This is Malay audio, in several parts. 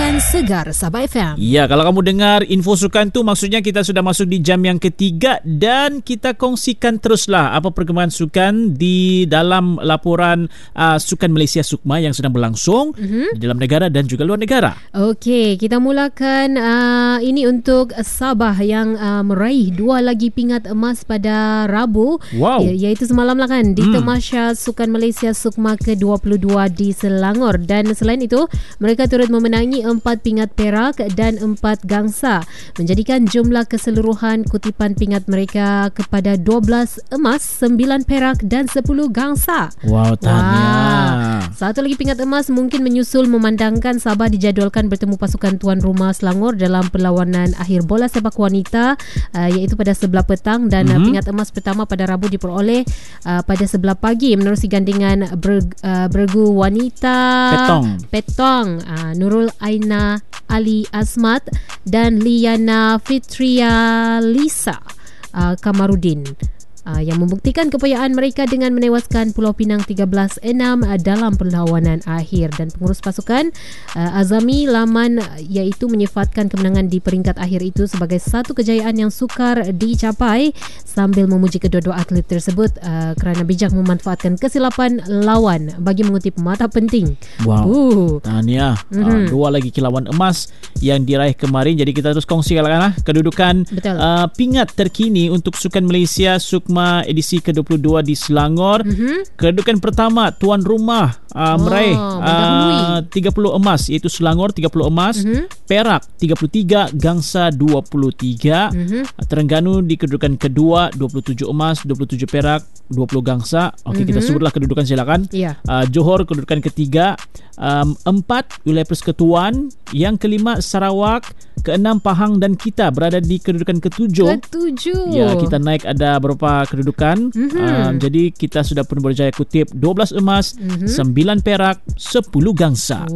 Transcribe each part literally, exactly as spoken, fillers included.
Sukan Segar Sabah F M. Ya, kalau kamu dengar info sukan tu, maksudnya kita sudah masuk di jam yang ketiga dan kita kongsikan teruslah apa perkembangan sukan di dalam laporan uh, Sukan Malaysia Sukma yang sedang berlangsung mm-hmm. di dalam negara dan juga luar negara. Okey, kita mulakan uh, ini untuk Sabah yang uh, meraih dua lagi pingat emas pada Rabu. Wow. I- iaitu semalam lah kan di hmm. Tamasya Sukan Malaysia Sukma ke dua puluh dua di Selangor, dan selain itu mereka turut memenangi empat pingat perak dan empat gangsa, menjadikan jumlah keseluruhan kutipan pingat mereka kepada dua belas emas, sembilan perak dan sepuluh gangsa. Wow, tahniah. Satu lagi pingat emas mungkin menyusul memandangkan Sabah dijadualkan bertemu pasukan tuan rumah Selangor dalam perlawanan akhir bola sepak wanita uh, iaitu pada sebelah petang, dan mm-hmm. uh, pingat emas pertama pada Rabu diperoleh uh, pada sebelah pagi menerusi gandingan ber, uh, bergu wanita Petong, Petong uh, Nurul Aina Ali Azmat dan Liana Fitria Lisa uh, Kamarudin, Uh, yang membuktikan kepayaan mereka dengan menewaskan Pulau Pinang tiga belas enam uh, dalam perlawanan akhir. Dan pengurus pasukan uh, Azami Laman uh, iaitu menyifatkan kemenangan di peringkat akhir itu sebagai satu kejayaan yang sukar dicapai, sambil memuji kedua-dua atlet tersebut uh, kerana bijak memanfaatkan kesilapan lawan bagi mengutip mata penting. Wow, uh. tahniah. mm-hmm. uh, Dua lagi kilauan emas yang diraih kemarin. Jadi kita terus kongsikan lah kedudukan uh, pingat terkini untuk Sukan Malaysia Sukma edisi ke dua puluh dua di Selangor. Mm-hmm. Kedudukan pertama tuan rumah uh, oh, meraih uh, tiga puluh emas, iaitu Selangor tiga puluh emas, mm-hmm. Perak tiga puluh tiga, Gangsa dua puluh tiga. Mm-hmm. Terengganu di kedudukan kedua dua puluh tujuh emas, dua puluh tujuh perak, dua puluh gangsa. Okey, mm-hmm. kita sebutlah kedudukan, silakan. Yeah. Uh, Johor kedudukan ketiga, um, empat wilayah persekutuan, yang kelima Sarawak, keenam Pahang dan kita berada di kedudukan ketujuh. Ketujuh. Ya, kita naik ada berapa kedudukan. Mm-hmm. Um, jadi kita sudah pun berjaya kutip dua belas emas, mm-hmm. sembilan perak, sepuluh gangsa.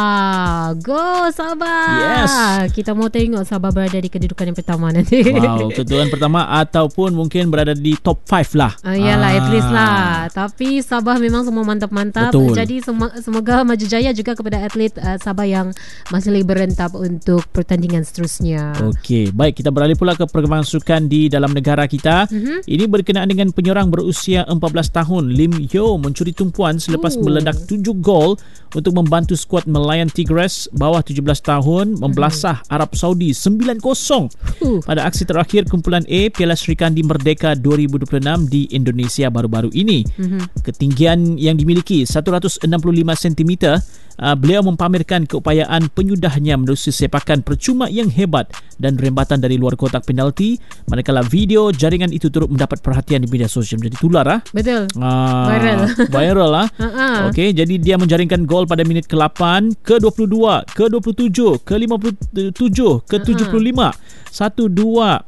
Wow, go Sabah. Yes. Kita mau tengok Sabah berada di kedudukan yang pertama nanti. Wow, kedudukan pertama ataupun mungkin berada di top lima lah. Uh, iyalah, ah. at least lah. Tapi Sabah memang semua mantap-mantap. Betul. Jadi sem- semoga maju jaya juga kepada atlet uh, Sabah yang masih lagi berentap untuk pertandingan seterusnya. Okey, baik, kita beralih pula ke perkembangan sukan di dalam negara kita. Mm-hmm. Ini berkenaan dengan penyerang berusia empat belas tahun Lim Yo mencuri tumpuan selepas Ooh. meledak tujuh gol untuk membantu skuad Melayan Tigres bawah tujuh belas tahun membelasah mm-hmm. Arab Saudi sembilan kosong uh. pada aksi terakhir kumpulan A Piala Sri Kandi Merdeka dua ribu dua puluh enam di Indonesia baru-baru ini. Mm-hmm. Ketinggian yang dimiliki seratus enam puluh lima sentimeter, Uh, beliau mempamerkan keupayaan penyudahnya menerusi sepakan percuma yang hebat dan rembatan dari luar kotak penalti, manakala video jaringan itu turut mendapat perhatian di media sosial. Jadi tular ah. Betul. Uh, viral. Viral lah. uh-uh. Okey, jadi dia menjaringkan gol pada minit ke lapan, ke dua puluh dua, ke dua puluh tujuh, ke lima puluh tujuh, ke tujuh puluh lima. satu, dua,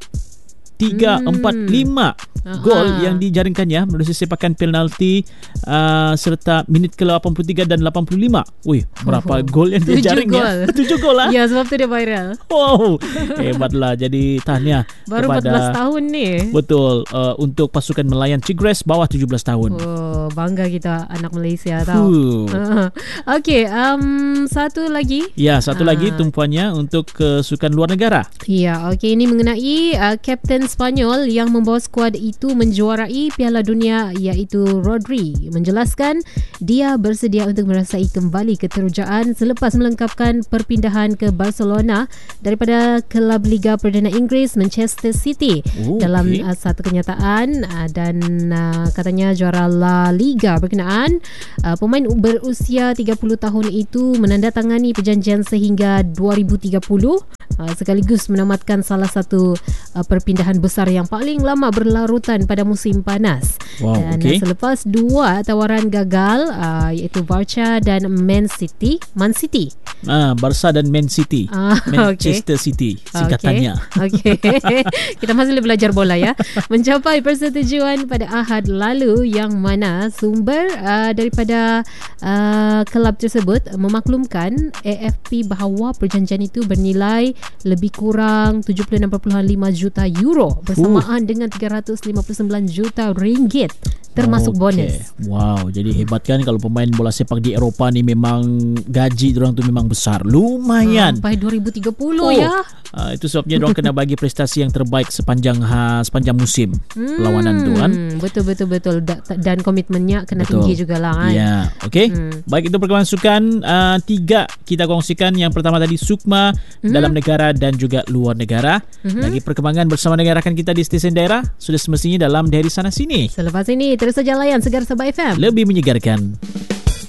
tiga, empat, lima gol yang dijaringkannya menerusi sepakan penalti uh, serta minit ke lapan puluh tiga dan lapan puluh lima. Wih, berapa oh. gol yang dia jaringnya? tujuh gol lah. Ya, sebab tu dia viral. Wow, hebatlah. Jadi tahniah baru kepada, empat belas tahun ni. Betul, uh, untuk pasukan Melayan Tigres bawah tujuh belas tahun. Oh, bangga kita anak Malaysia tahu. Uh. Okey, um, satu lagi. Ya, satu uh. lagi tumpuannya untuk ke sukan luar negara. Ya, okey, ini mengenai uh, Kapten Spanyol yang membawa skuad itu menjuarai Piala Dunia iaitu Rodri, menjelaskan dia bersedia untuk merasai kembali keterujaan selepas melengkapkan perpindahan ke Barcelona daripada kelab Liga Perdana Inggris Manchester City. Oh, dalam okay. uh, satu kenyataan uh, dan uh, katanya juara La Liga berkenaan, uh, pemain berusia tiga puluh tahun itu menandatangani perjanjian sehingga dua ribu tiga puluh uh, sekaligus menamatkan salah satu uh, perpindahan besar yang paling lama berlarutan pada musim panas. Wow, dan okay. selepas dua tawaran gagal uh, iaitu Barca dan Man City, Man City. Ah, Barca dan Man City. Ah, Manchester okay. City singkatannya. Okey. Okay. Kita masih belajar bola ya. Mencapai persetujuan pada Ahad lalu yang mana sumber uh, daripada uh, kelab tersebut memaklumkan A F P bahawa perjanjian itu bernilai lebih kurang tujuh puluh enam perpuluhan lima juta euro bersamaan uh. dengan tiga ratus lima puluh sembilan juta ringgit. termasuk Okey. bonus. Wow, jadi hebat kan kalau pemain bola sepak di Eropah ni memang gaji diorang tu memang besar. Lumayan. Sampai dua ribu tiga puluh Oh. ya. Uh, itu sebabnya diorang kena bagi prestasi yang terbaik sepanjang ha, sepanjang musim Hmm, perlawanan tu kan. Betul betul betul Da- dan komitmennya kena Betul. tinggi jugalah kan. Ya, okey. Hmm. Baik, itu perkembangan sukan uh, tiga kita kongsikan. Yang pertama tadi Sukma Hmm. dalam negara dan juga luar negara. Mhm. Lagi perkembangan bersama dengan rakan kita di stesen daerah sudah semestinya dalam Dari Sana Sini. Selepas ini terus saja layan Segar Sabah F M. Lebih menyegarkan.